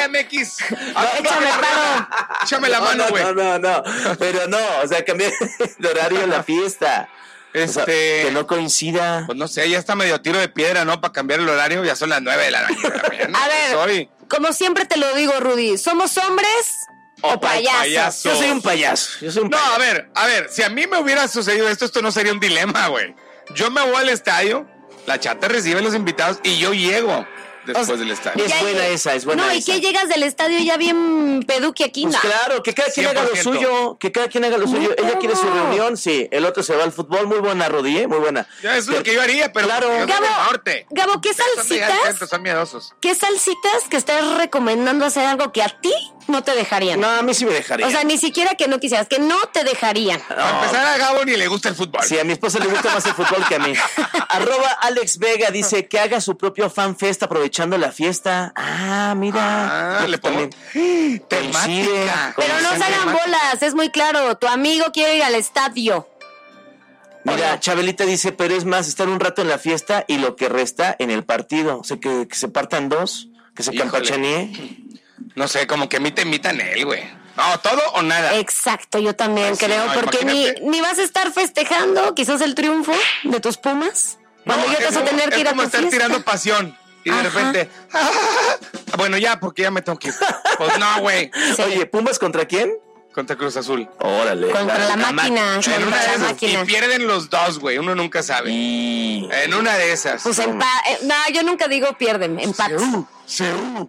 Liga MX. Échame paro. Échame la mano, güey. No. Pero no, o sea, cambiar de horario en la fiesta. O sea, que no coincida. Pues no sé, ya está medio tiro de piedra, ¿no? Para cambiar el horario, ya son las 9 de la mañana. A ver, como siempre te lo digo, Rudy, ¿somos hombres o payasos? Yo soy un payaso. No, a ver, si a mí me hubiera sucedido esto no sería un dilema, güey. Yo me voy al estadio, la chata recibe a los invitados y yo llego después del estadio. Es buena esa. No, ¿y qué llegas del estadio ya bien peduqui aquí? Pues claro, que cada quien haga lo suyo. Ella quiere su reunión, sí. El otro se va al fútbol. Muy buena, Rodí, muy buena. Ya, eso es lo que yo haría, pero claro. Gabo, ¿qué salsitas? Son miedosos. ¿Qué salsitas que estás recomendando hacer algo que a ti no te dejarían? No, a mí sí me dejarían. O sea, ni siquiera que no quisieras, que no te dejarían. Para empezar, a Gabo ni le gusta el fútbol. Sí, a mi esposa le gusta más el fútbol que a mí. @Alex Vega dice que haga su propio fan fest aprovechando la fiesta. Mira. Le pongo temática. Pero no se hagan bolas, es muy claro. Tu amigo quiere ir al estadio. Mira, Chabelita dice, pero es más estar un rato en la fiesta y lo que resta en el partido. O sea, que se partan dos, que se campachanee. No sé, como que a mí te invitan él, güey. No, todo o nada. Exacto, yo también creo, porque ni vas a estar festejando quizás el triunfo de tus Pumas. Cuando yo te vas a tener que ir a tu fiesta. Es como estar tirando pasión. Y de repente, bueno, ya, porque ya me tengo que ir. Pues no, güey. Sí. Oye, ¿Pumas contra quién? Contra Cruz Azul. Órale. Contra la máquina. En una de esas. Y pierden los dos, güey. Uno nunca sabe. En una de esas. Pues no, yo nunca digo pierden, empate. Seú.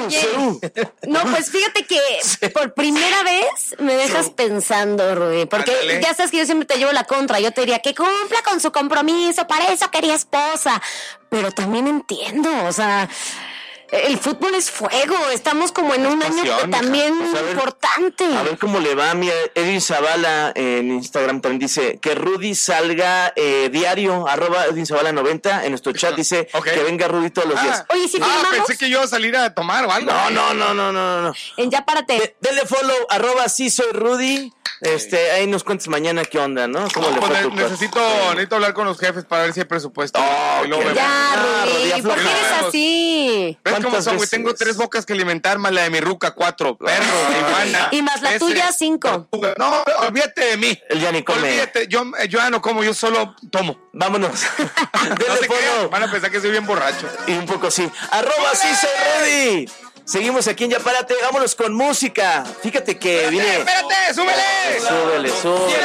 No, pues fíjate que por primera vez me dejas pensando, Rudy. Porque ya sabes que yo siempre te llevo la contra. Yo te diría que cumpla con su compromiso. Para eso quería esposa. Pero también entiendo, o sea, el fútbol es fuego. Estamos como en un año también importante. A ver cómo le va. Mira, Edwin Zavala en Instagram también dice que Rudy salga diario, @EdwinZavala90 en nuestro chat. Dice que venga Rudy todos los días. Oye, si firmamos. Pensé que yo iba a salir a tomar o algo. No. En Ya Párate. Denle follow, @sí soy Rudy. Ahí nos cuentes mañana qué onda, ¿no? ¿Cómo le fue necesito hablar con los jefes para ver si hay presupuesto. Ya, Rudy, ¿por qué eres así? ¿Ves cómo son, güey? Tengo 3 bocas que alimentar, más la de mi ruca, 4 perros, Ivana. Y más la tuya, 5. No, olvídate de mí. Él ya ni come. Olvídate, yo ya no como, yo solo tomo. Vámonos. No se crean, van a pensar que soy bien borracho. Y un poco sí. @sí soy Rudy. Seguimos aquí en Ya Párate, vámonos con música. Fíjate que viene. Espérate, súbele. Súbele.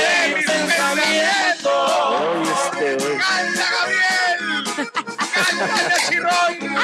¡Canta, Gabriel! ¡Canta, Chirrón!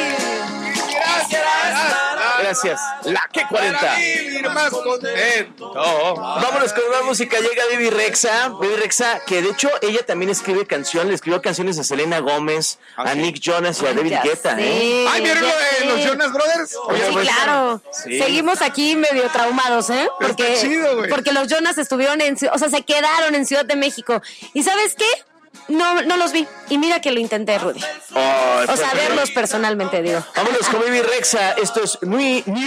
Gracias. La Q40. Más contento. Vámonos con una música. Llega Baby Rexa. Baby Rexa, que de hecho ella también escribe canciones. Le escribió canciones a Selena Gómez, a Nick Jonas y a David Guetta. Ay, ¿vieron los Jonas Brothers? Sí, claro. Seguimos aquí medio traumados, ¿eh? Está chido, güey. Porque los Jonas estuvieron se quedaron en Ciudad de México. ¿Y sabes qué? No los vi. Y mira que lo intenté, Rudy. O sea, verlos personalmente, digo. Vámonos con Baby Rexa. Esto es New